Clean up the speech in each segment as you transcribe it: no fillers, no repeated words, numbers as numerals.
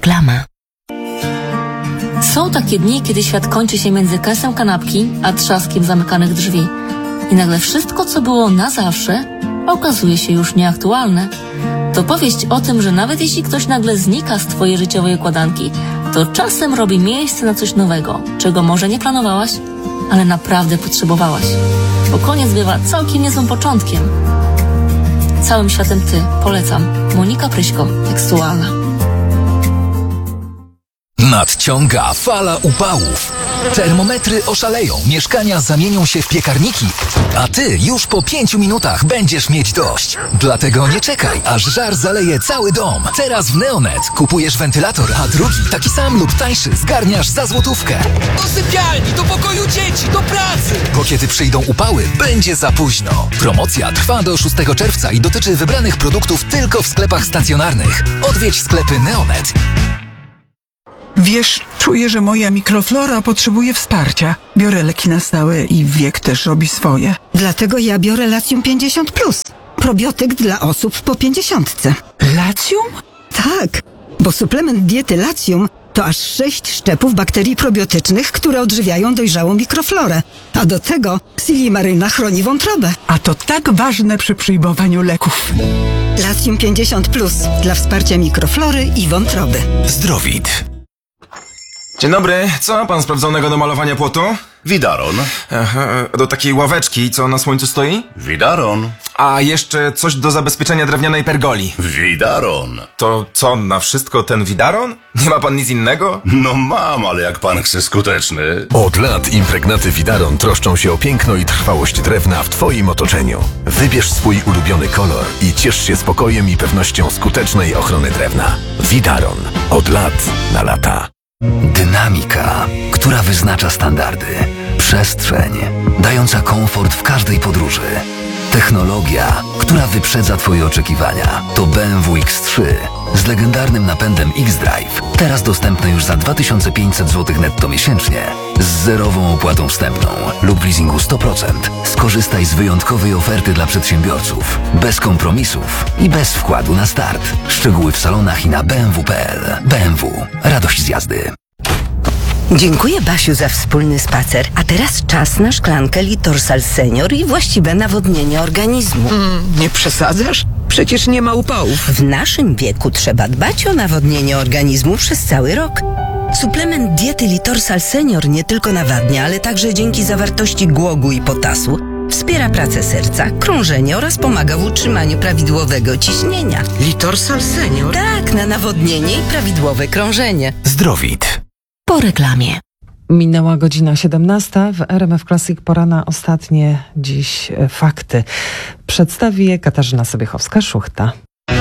Reklama. Są takie dni, kiedy świat kończy się między kęsem kanapki a trzaskiem zamykanych drzwi. I nagle wszystko, co było na zawsze, okazuje się już nieaktualne. To powieść o tym, że nawet jeśli ktoś nagle znika z twojej życiowej układanki, to czasem robi miejsce na coś nowego, czego może nie planowałaś, ale naprawdę potrzebowałaś. Bo koniec bywa całkiem niezłym początkiem. Całym światem ty. Polecam. Monika Pryśko. Tekstualna. Nadciąga fala upałów. Termometry oszaleją, mieszkania zamienią się w piekarniki, a ty już po 5 minutach będziesz mieć dość. Dlatego nie czekaj, aż żar zaleje cały dom. Teraz w Neonet kupujesz wentylator, a drugi, taki sam lub tańszy, zgarniasz za złotówkę. Do sypialni, do pokoju dzieci, do pracy! Bo kiedy przyjdą upały, będzie za późno. Promocja trwa do 6 czerwca i dotyczy wybranych produktów tylko w sklepach stacjonarnych. Odwiedź sklepy Neonet. Wiesz, czuję, że moja mikroflora potrzebuje wsparcia. Biorę leki na stałe i wiek też robi swoje. Dlatego ja biorę Latium 50+. Probiotyk dla osób po 50. Latium? Tak, bo suplement diety Latium to aż 6 szczepów bakterii probiotycznych, które odżywiają dojrzałą mikroflorę. A do tego silimaryna chroni wątrobę. A to tak ważne przy przyjmowaniu leków. Latium 50+ dla wsparcia mikroflory i wątroby. Zdrowit. Dzień dobry, co ma pan sprawdzonego do malowania płotu? Widaron. Do takiej ławeczki, co na słońcu stoi? Widaron. A jeszcze coś do zabezpieczenia drewnianej pergoli. Widaron. To co, na wszystko ten widaron? Nie ma pan nic innego? No mam, ale jak pan chce skuteczny. Od lat impregnaty Widaron troszczą się o piękno i trwałość drewna w twoim otoczeniu. Wybierz swój ulubiony kolor i ciesz się spokojem i pewnością skutecznej ochrony drewna. Widaron. Od lat na lata. Dynamika, która wyznacza standardy. Przestrzeń, dająca komfort w każdej podróży. Technologia, która wyprzedza twoje oczekiwania. To BMW X3 z legendarnym napędem X-Drive. Teraz dostępne już za 2500 zł netto miesięcznie. Z zerową opłatą wstępną lub w leasingu 100%. Skorzystaj z wyjątkowej oferty dla przedsiębiorców. Bez kompromisów i bez wkładu na start. Szczegóły w salonach i na bmw.pl. BMW. Radość z jazdy. Dziękuję, Basiu, za wspólny spacer. A teraz czas na szklankę Litorsal Senior i właściwe nawodnienie organizmu. Nie przesadzasz? Przecież nie ma upałów. W naszym wieku trzeba dbać o nawodnienie organizmu przez cały rok. Suplement diety Litorsal Senior nie tylko nawadnia, ale także dzięki zawartości głogu i potasu wspiera pracę serca, krążenie oraz pomaga w utrzymaniu prawidłowego ciśnienia. Litorsal Senior? Tak, na nawodnienie i prawidłowe krążenie. Zdrowit. Po reklamie. Minęła godzina 17. W RMF Classic pora na ostatnie dziś fakty. Przedstawi je Katarzyna Sobiechowska-Szuchta.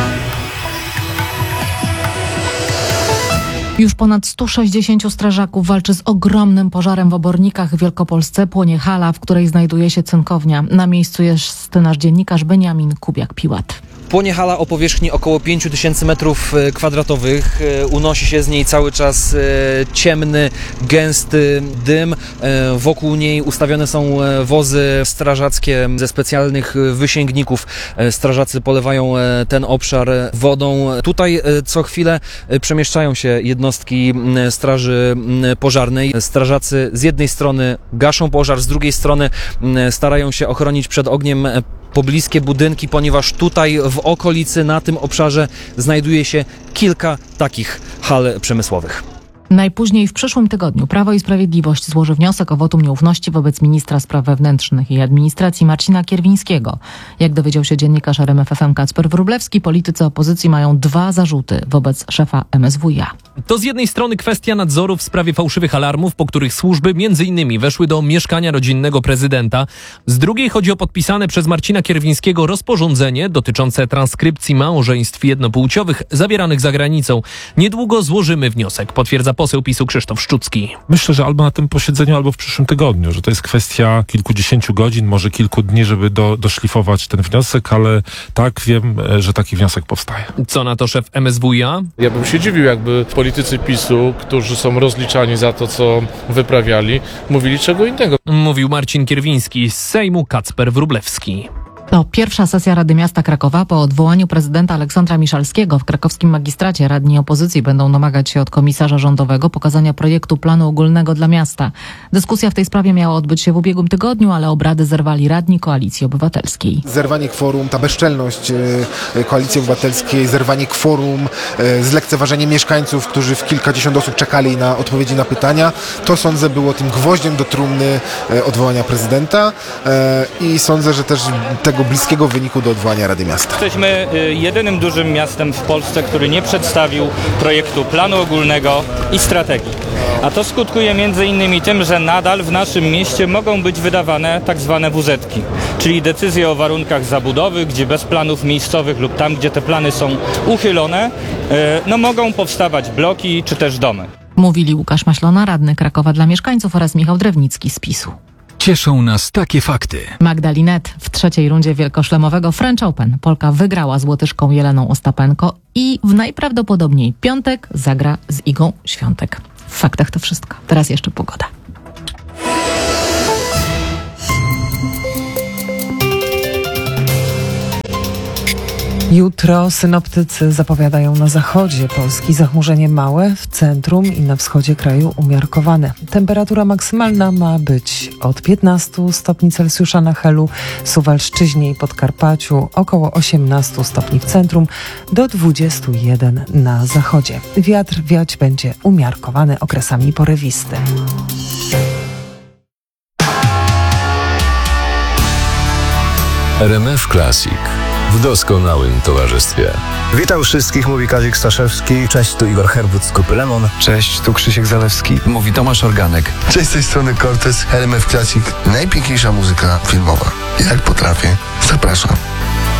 Już ponad 160 strażaków walczy z ogromnym pożarem w Obornikach w Wielkopolsce. Płonie hala, w której znajduje się cynkownia. Na miejscu jest nasz dziennikarz Beniamin Kubiak-Piłat. Płonie hala o powierzchni około 5000 m2. Unosi się z niej cały czas ciemny, gęsty dym. Wokół niej ustawione są wozy strażackie ze specjalnych wysięgników. Strażacy polewają ten obszar wodą. Tutaj co chwilę przemieszczają się jednostki straży pożarnej. Strażacy z jednej strony gaszą pożar, z drugiej strony starają się ochronić przed ogniem pobliskie budynki, ponieważ tutaj w okolicy, na tym obszarze znajduje się kilka takich hal przemysłowych. Najpóźniej w przyszłym tygodniu Prawo i Sprawiedliwość złoży wniosek o wotum nieufności wobec ministra spraw wewnętrznych i administracji Marcina Kierwińskiego. Jak dowiedział się dziennikarz RMF FM Kacper Wróblewski, politycy opozycji mają 2 zarzuty wobec szefa MSWiA. To z jednej strony kwestia nadzoru w sprawie fałszywych alarmów, po których służby m.in. weszły do mieszkania rodzinnego prezydenta. Z drugiej chodzi o podpisane przez Marcina Kierwińskiego rozporządzenie dotyczące transkrypcji małżeństw jednopłciowych zawieranych za granicą. Niedługo złożymy wniosek, potwierdza poseł PiS-u Krzysztof Szczucki. Myślę, że albo na tym posiedzeniu, albo w przyszłym tygodniu, że to jest kwestia kilkudziesięciu godzin, może kilku dni, żeby doszlifować ten wniosek, ale tak, wiem, że taki wniosek powstaje. Co na to szef MSWiA? Ja bym się dziwił, jakby politycy PiS-u, którzy są rozliczani za to, co wyprawiali, mówili czego innego. Mówił Marcin Kierwiński z Sejmu Kacper Wróblewski. To pierwsza sesja Rady Miasta Krakowa po odwołaniu prezydenta Aleksandra Miszalskiego. W krakowskim magistracie radni opozycji będą domagać się od komisarza rządowego pokazania projektu planu ogólnego dla miasta. Dyskusja w tej sprawie miała odbyć się w ubiegłym tygodniu, ale obrady zerwali radni Koalicji Obywatelskiej. Zerwanie kworum, ta bezczelność Koalicji Obywatelskiej, zerwanie kworum, zlekceważenie mieszkańców, którzy w kilkadziesiąt osób czekali na odpowiedzi na pytania, to sądzę było tym gwoździem do trumny odwołania prezydenta i sądzę, że też tego bliskiego wyniku do odwołania Rady Miasta. Jesteśmy jedynym dużym miastem w Polsce, który nie przedstawił projektu planu ogólnego i strategii. A to skutkuje m.in. tym, że nadal w naszym mieście mogą być wydawane tak zwane WZ-ki, czyli decyzje o warunkach zabudowy, gdzie bez planów miejscowych lub tam, gdzie te plany są uchylone, mogą powstawać bloki czy też domy. Mówili Łukasz Maślona, radny Krakowa dla mieszkańców, oraz Michał Drewnicki z PiS-u. Cieszą nas takie fakty. Magda Linette w trzeciej rundzie wielkoszlemowego French Open. Polka wygrała z Łotyszką Jeleną Ostapenko i w najprawdopodobniej piątek zagra z Igą Świątek. W faktach to wszystko. Teraz jeszcze pogoda. Jutro synoptycy zapowiadają na zachodzie Polski zachmurzenie małe, w centrum i na wschodzie kraju umiarkowane. Temperatura maksymalna ma być od 15 stopni Celsjusza na Helu, Suwalszczyźnie i Podkarpaciu, około 18 stopni w centrum, do 21 na zachodzie. Wiatr wiać będzie umiarkowany, okresami porywisty. RMF Classic. W doskonałym towarzystwie. Witam wszystkich, mówi Kazik Staszewski. Cześć, tu Igor Herbut z Kupy Lemon. Cześć, tu Krzysiek Zalewski. Mówi Tomasz Organek. Cześć, z tej strony Cortez. RMF Classic. Najpiękniejsza muzyka filmowa. Jak potrafię. Zapraszam.